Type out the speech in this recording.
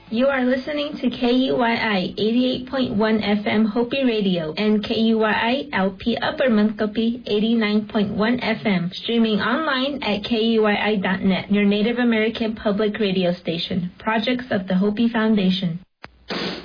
You are listening to KUYI 88.1 FM Hopi Radio and KUYI LP Upper Mankopi 89.1 FM, streaming online at KUYI.net, your Native American public radio station. Projects of the Hopi Foundation.